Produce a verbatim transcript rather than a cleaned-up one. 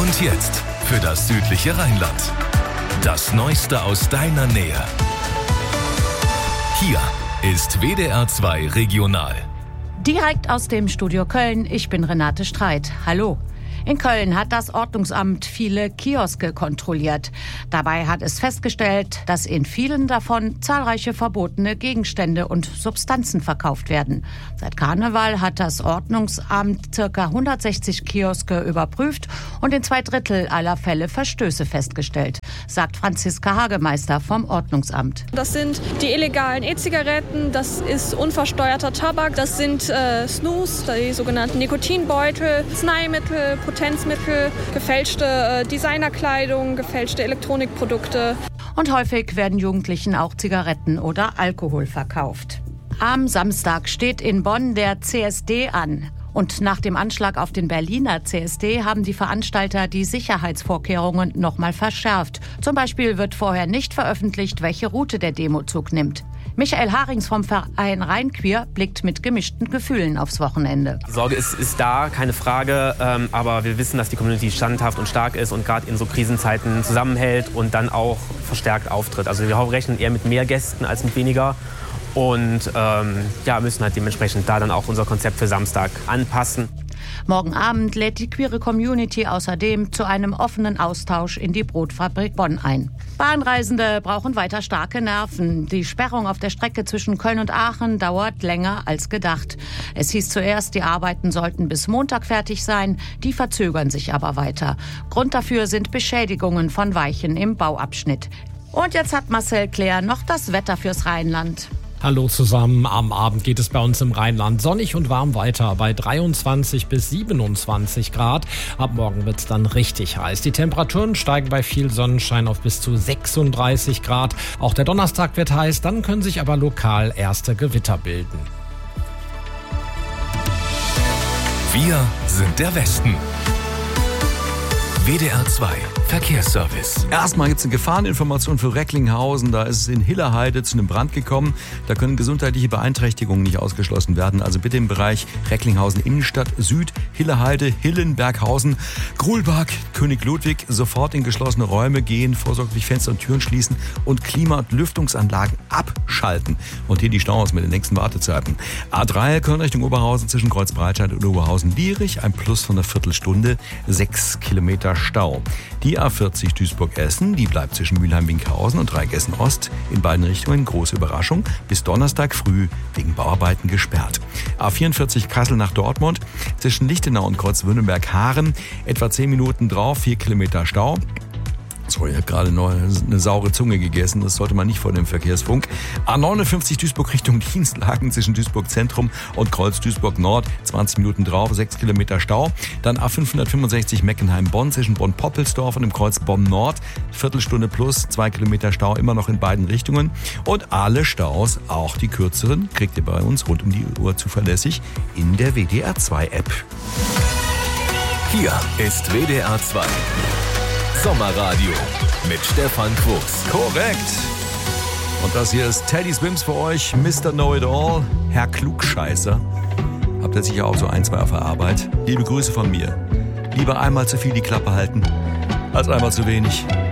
Und jetzt für das südliche Rheinland. Das Neueste aus deiner Nähe. Hier ist W D R zwei Regional. Direkt aus dem Studio Köln, ich bin Renate Streit. Hallo. In Köln hat das Ordnungsamt viele Kioske kontrolliert. Dabei hat es festgestellt, dass in vielen davon zahlreiche verbotene Gegenstände und Substanzen verkauft werden. Seit Karneval hat das Ordnungsamt ca. hundertsechzig Kioske überprüft und in zwei Drittel aller Fälle Verstöße festgestellt, sagt Franziska Hagemeister vom Ordnungsamt. Das sind die illegalen E-Zigaretten, das ist unversteuerter Tabak, das sind äh, Snus, die sogenannten Nikotinbeutel, Arzneimittel, Potenzmittel, gefälschte äh, Designerkleidung, gefälschte Elektronikprodukte. Und häufig werden Jugendlichen auch Zigaretten oder Alkohol verkauft. Am Samstag steht in Bonn der C S D an. Und nach dem Anschlag auf den Berliner C S D haben die Veranstalter die Sicherheitsvorkehrungen noch mal verschärft. Zum Beispiel wird vorher nicht veröffentlicht, welche Route der Demozug nimmt. Michael Harings vom Verein Rheinqueer blickt mit gemischten Gefühlen aufs Wochenende. Die Sorge ist, ist da, keine Frage. Ähm, aber wir wissen, dass die Community standhaft und stark ist und gerade in so Krisenzeiten zusammenhält und dann auch verstärkt auftritt. Also wir rechnen eher mit mehr Gästen als mit weniger. Und ähm, ja, müssen halt dementsprechend da dann auch unser Konzept für Samstag anpassen. Morgen Abend lädt die queere Community außerdem zu einem offenen Austausch in die Brotfabrik Bonn ein. Bahnreisende brauchen weiter starke Nerven. Die Sperrung auf der Strecke zwischen Köln und Aachen dauert länger als gedacht. Es hieß zuerst, die Arbeiten sollten bis Montag fertig sein, die verzögern sich aber weiter. Grund dafür sind Beschädigungen von Weichen im Bauabschnitt. Und jetzt hat Marcel Claire noch das Wetter fürs Rheinland. Hallo zusammen, am Abend geht es bei uns im Rheinland sonnig und warm weiter bei dreiundzwanzig bis siebenundzwanzig Grad. Ab morgen wird es dann richtig heiß. Die Temperaturen steigen bei viel Sonnenschein auf bis zu sechsunddreißig Grad. Auch der Donnerstag wird heiß, dann können sich aber lokal erste Gewitter bilden. Wir sind der Westen. W D R zwei Verkehrsservice. Erstmal gibt es eine Gefahreninformation für Recklinghausen. Da ist es in Hillerheide zu einem Brand gekommen. Da können gesundheitliche Beeinträchtigungen nicht ausgeschlossen werden. Also bitte im Bereich Recklinghausen Innenstadt, Süd, Hillerheide, Hillen, Berghausen, Grulbach, König Ludwig sofort in geschlossene Räume gehen, vorsorglich Fenster und Türen schließen und Klima- und Lüftungsanlagen abschalten. Und hier die Staus mit den nächsten Wartezeiten. A drei Köln Richtung Oberhausen zwischen Kreuzbreitscheid und Oberhausen-Lierich. Ein Plus von einer Viertelstunde, sechs Kilometer Stau. Die A vierzig Duisburg-Essen, die bleibt zwischen Mülheim-Winkhausen und Dreigessen-Ost in beiden Richtungen, große Überraschung, bis Donnerstag früh wegen Bauarbeiten gesperrt. A vierundvierzig Kassel nach Dortmund, zwischen Lichtenau und Kreuzwürdenberg-Haaren, etwa zehn Minuten drauf, vier Kilometer Stau. Sorry, ich habe gerade noch eine saure Zunge gegessen. Das sollte man nicht vor dem Verkehrsfunk. A neunundfünfzig Duisburg Richtung Dienstlaken zwischen Duisburg Zentrum und Kreuz Duisburg Nord. zwanzig Minuten drauf, sechs Kilometer Stau. Dann A fünfhundertfünfundsechzig Meckenheim-Bonn zwischen Bonn-Poppelsdorf und dem Kreuz Bonn Nord. Viertelstunde plus, zwei Kilometer Stau, immer noch in beiden Richtungen. Und alle Staus, auch die kürzeren, kriegt ihr bei uns rund um die Uhr zuverlässig in der W D R zwei App. Hier ist W D R zwei. Sommerradio mit Stefan Quos. Korrekt. Und das hier ist Teddy Swims für euch, Mister Know-it-all, Herr Klugscheißer. Habt ihr sicher auch so ein, zwei auf der Arbeit. Liebe Grüße von mir. Lieber einmal zu viel die Klappe halten, als einmal zu wenig.